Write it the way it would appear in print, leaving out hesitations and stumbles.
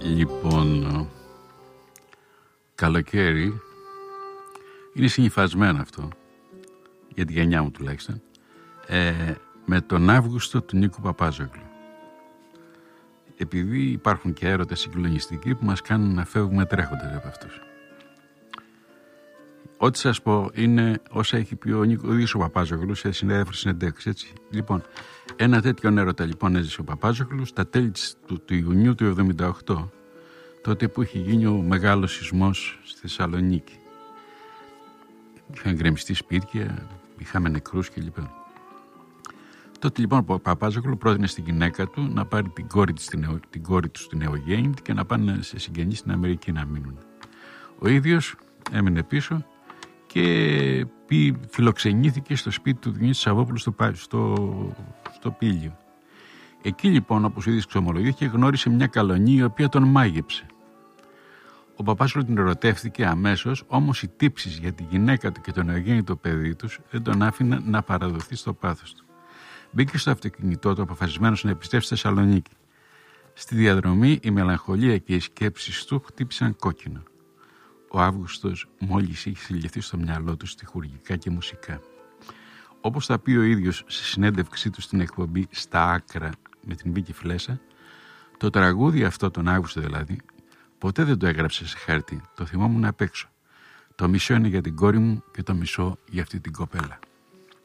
Λοιπόν, καλοκαίρι είναι συνυφασμένο αυτό, για τη γενιά μου τουλάχιστον, με τον Αύγουστο του Νίκου Παπάζογλου. Επειδή υπάρχουν και έρωτες συγκλονιστικοί που μας κάνουν να φεύγουμε τρέχοντας από αυτούς. Ό,τι σας πω είναι όσα έχει πει ο ίδιος ο Παπάζογλου σε συνέντευξη, έτσι. Λοιπόν, ένα τέτοιο έρωτα λοιπόν έζησε ο Παπάζογλου στα τέλη του Ιουνίου του 1978, τότε που είχε γίνει ο μεγάλος σεισμός στη Θεσσαλονίκη. Είχαν γκρεμιστεί σπίτια, είχαμε νεκρούς κλπ. Τότε λοιπόν ο Παπάζογλου πρότεινε στην γυναίκα του να πάρει την κόρη του στην Εωγέννητη και να πάνε σε συγγενείς στην Αμερική να μείνουν. Ο ίδιος έμεινε πίσω και φιλοξενήθηκε στο σπίτι του Διονύση Σαββόπουλου στο Πήλιο. Εκεί λοιπόν, όπως ο ίδιος ξομολογήθηκε, γνώρισε μια καλονή η οποία τον μάγεψε. Ο Παπάζογλου την ερωτεύτηκε αμέσως, όμως οι τύψεις για τη γυναίκα του και τον νεογέννητο παιδί τους δεν τον άφηναν να παραδοθεί στο πάθος του. Μπήκε στο αυτοκίνητό του αποφασισμένος να επιστρέψει στη Θεσσαλονίκη. Στη διαδρομή η μελαγχολία και οι σκέψεις του χτύπησαν κόκκινο. Ο Αύγουστος μόλις είχε συλληφθεί στο μυαλό του στιχουργικά και μουσικά. Όπως θα πει ο ίδιος σε συνέντευξή του στην εκπομπή «Στα άκρα» με την Βίκη Φλέσσα, το τραγούδι αυτό, τον Αύγουστο δηλαδή, ποτέ δεν το έγραψε σε χαρτί, το θυμόμουν απ' έξω. Το μισό είναι για την κόρη μου και το μισό για αυτή την κοπέλα.